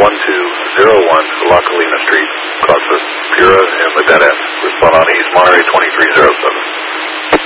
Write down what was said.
1201 La Colina Street, across the Pura and the dead end. Respond on East Monterey 2300.